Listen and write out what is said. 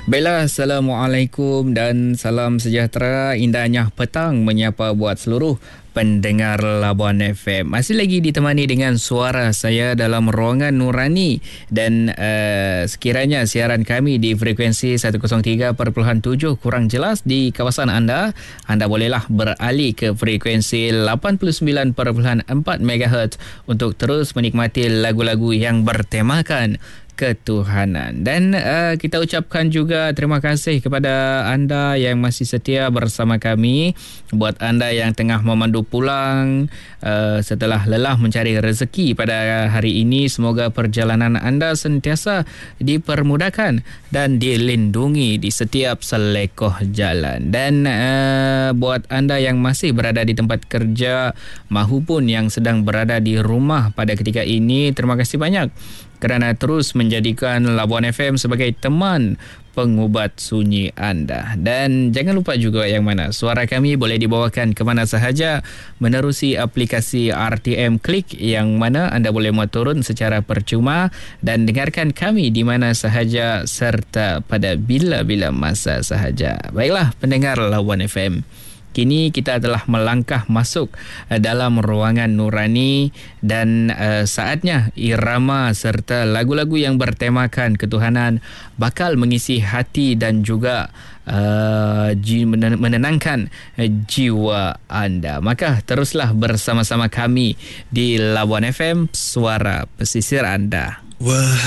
Baiklah, Assalamualaikum dan salam sejahtera. Indahnya petang menyapa buat seluruh pendengar Labuan FM. Masih lagi ditemani dengan suara saya dalam ruangan Nurani dan sekiranya siaran kami di frekuensi 103.7 kurang jelas di kawasan anda bolehlah beralih ke frekuensi 89.4 MHz untuk terus menikmati lagu-lagu yang bertemakan ketuhanan. Dan kita ucapkan juga terima kasih kepada anda yang masih setia bersama kami. Buat anda yang tengah memandu pulang setelah lelah mencari rezeki pada hari ini, semoga perjalanan anda sentiasa dipermudahkan dan dilindungi di setiap selekoh jalan. Dan buat anda yang masih berada di tempat kerja mahupun yang sedang berada di rumah pada ketika ini, terima kasih banyak kerana terus menjadikan Labuan FM sebagai teman pengubat sunyi anda. Dan jangan lupa juga yang mana suara kami boleh dibawakan ke mana sahaja menerusi aplikasi RTM Klik, yang mana anda boleh muat turun secara percuma dan dengarkan kami di mana sahaja serta pada bila-bila masa sahaja. Baiklah pendengar Labuan FM, kini kita telah melangkah masuk dalam ruangan Nurani dan saatnya irama serta lagu-lagu yang bertemakan ketuhanan bakal mengisi hati dan juga menenangkan jiwa anda. Maka teruslah bersama-sama kami di Labuan FM, suara pesisir anda.